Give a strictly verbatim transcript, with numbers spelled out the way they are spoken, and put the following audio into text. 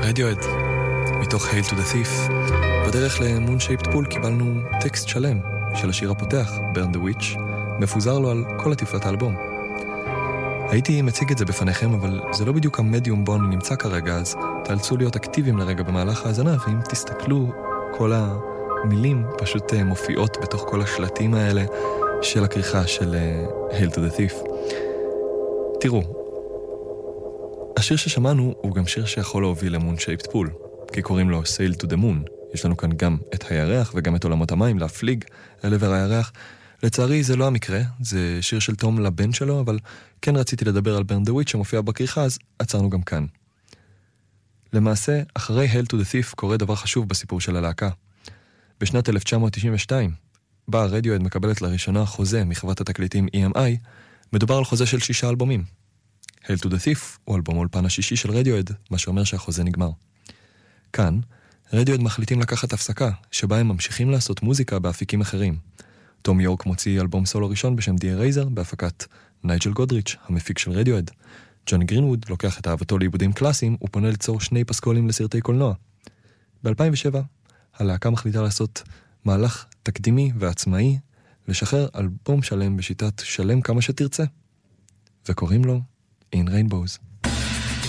רדיואד, מתוך Hail to the Thief. בדרך ל-Moon Shaped Pool קיבלנו טקסט שלם של השיר הפותח, Burn the Witch, מפוזר לו על כל עטיפת האלבום. הייתי מציג את זה בפניכם, אבל זה לא בדיוק המדיום בו אני נמצא כרגע, אז תאלצו להיות אקטיביים לרגע במהלך ההאזנה, ואם תסתכלו, כל המילים פשוט מופיעות בתוך כל השלטים האלה של הכריכה של Hail to the Thief. תראו, השיר ששמענו הוא גם שיר שיכול להוביל ל-Moon Shaped Pool, כי קוראים לו Sail to the Moon. יש לנו כאן גם את הירח וגם את עולמות המים, להפליג אל עבר הירח. לצערי זה לא המקרה, זה שיר של תום לבן שלו, אבל כן רציתי לדבר על Burn the Witch שמופיע בכריכה, אז עצרנו גם כאן. למעשה, אחרי Hail to the Thief קורה דבר חשוב בסיפור של הלהקה. בשנת אלף תשע מאות תשעים ושתיים, בה רדיואד מקבלת לראשונה חוזה מחברת התקליטים E M I, מדובר על חוזה של שישה אלבומים. Hail to the Thief הוא אלבום האולפן השישי של רדיואד, מה שאומר שהחוזה נגמר. כאן, רדיואד מחליטים לקחת הפסקה, שבה הם ממשיכים לעשות מוזיקה באפיקים אחרים. תום יורק מוציא אלבום סולו ראשון בשם Dear Razor, בהפקת נייג'ל גודריץ', המפיק של רדיואד. ג'וני גרינווד לוקח את אהבתו לעיבודים קלאסיים, ופונה ליצור שני פסקולים לסרטי קולנוע. ב-אלפיים ושבע, הלהקה מחליטה לעשות מהלך תקדימי ועצמאי, לשחרר אלבום שלם בשיטת שלם כמה שתרצה. וקוראים לו In Rainbows.